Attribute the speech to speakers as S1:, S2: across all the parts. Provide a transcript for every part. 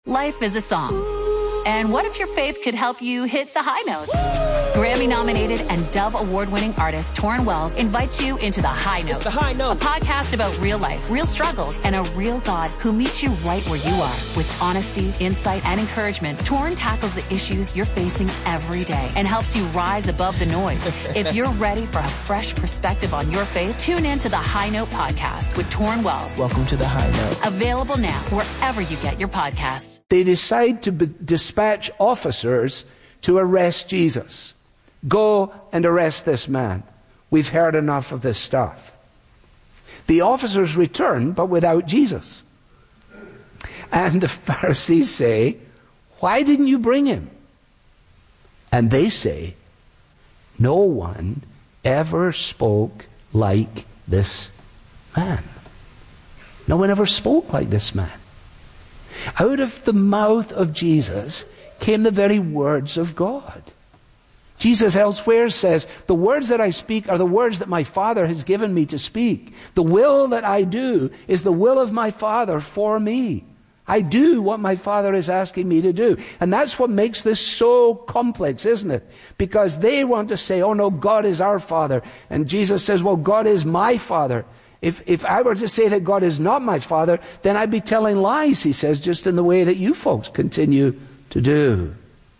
S1: Life is a song. And what if your faith could help you hit the high notes? Grammy-nominated and Dove Award-winning artist Torrin Wells invites you into The High Note.
S2: It's The High Note.
S1: A podcast about real life, real struggles, and a real God who meets you right where you are. With honesty, insight, and encouragement, Torrin tackles the issues you're facing every day and helps you rise above the noise. If you're ready for a fresh perspective on your faith, tune in to The High Note podcast with Torrin Wells.
S2: Welcome to The High Note.
S1: Available now wherever you get your podcasts.
S3: They decide to dispatch officers to arrest Jesus. Go and arrest this man. We've heard enough of this stuff. The officers return, but without Jesus. And the Pharisees say, why didn't you bring him? And they say, no one ever spoke like this man. No one ever spoke like this man. Out of the mouth of Jesus came the very words of God. Jesus elsewhere says, the words that I speak are the words that my Father has given me to speak. The will that I do is the will of my Father for me. I do what my Father is asking me to do. And that's what makes this so complex, isn't it? Because they want to say, oh no, God is our Father. And Jesus says, well, God is my Father. If I were to say that God is not my Father, then I'd be telling lies, he says, just in the way that you folks continue to do.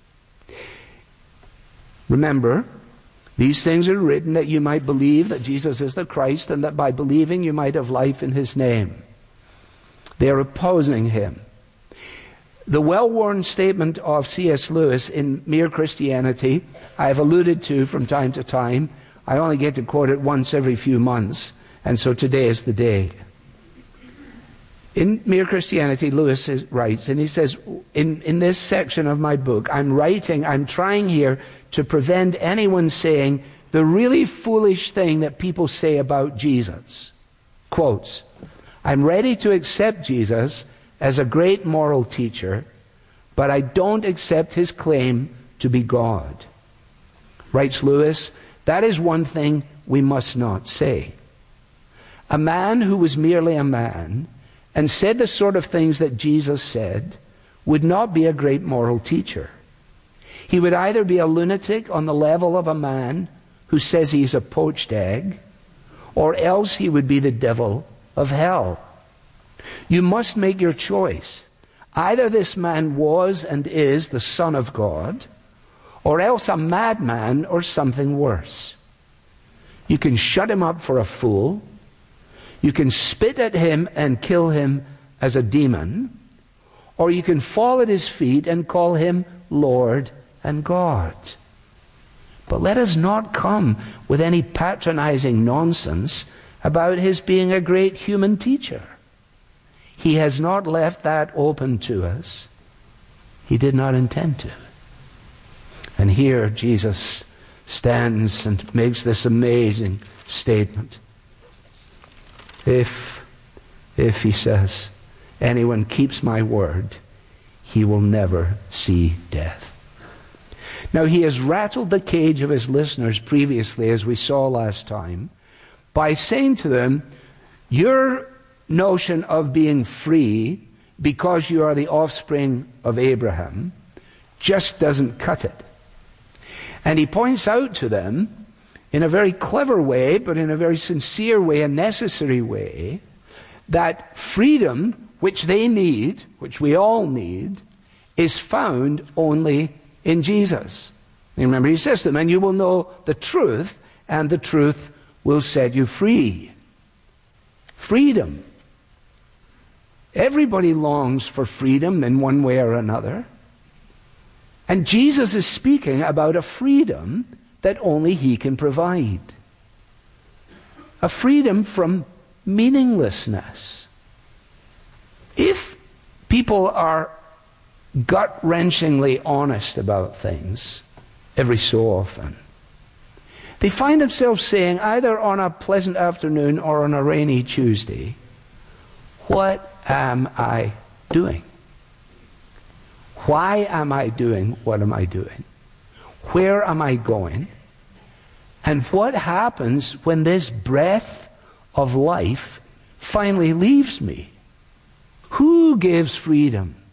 S3: Remember, these things are written that you might believe that Jesus is the Christ, and that by believing you might have life in his name. They are opposing him. The well-worn statement of C.S. Lewis in Mere Christianity, I have alluded to from time to time. I only get to quote it once every few months, and so today is the day. In Mere Christianity, Lewis writes, and he says, in this section of my book, I'm trying here to prevent anyone saying the really foolish thing that people say about Jesus. Quotes, I'm ready to accept Jesus as a great moral teacher, but I don't accept his claim to be God. Writes Lewis, that is one thing we must not say. A man who was merely a man and said the sort of things that Jesus said would not be a great moral teacher. He would either be a lunatic on the level of a man who says he's a poached egg, or else he would be the devil of hell. You must make your choice. Either this man was and is the Son of God, or else a madman or something worse. You can shut him up for a fool. You can spit at him and kill him as a demon, or you can fall at his feet and call him Lord and God. But let us not come with any patronizing nonsense about his being a great human teacher. He has not left that open to us. He did not intend to. And here Jesus stands and makes this amazing statement. If he says, anyone keeps my word, he will never see death. Now, he has rattled the cage of his listeners previously, as we saw last time, by saying to them, your notion of being free because you are the offspring of Abraham just doesn't cut it. And he points out to them, in a very clever way, but in a very sincere way, a necessary way, that freedom, which they need, which we all need, is found only in Jesus. And remember, he says to them, and you will know the truth, and the truth will set you free. Freedom. Everybody longs for freedom in one way or another. And Jesus is speaking about a freedom that only he can provide. A freedom from meaninglessness. If people are gut-wrenchingly honest about things every so often, they find themselves saying, either on a pleasant afternoon or on a rainy Tuesday, what am I doing? Why am I doing what am I doing? Where am I going? And what happens when this breath of life finally leaves me? Who gives freedom?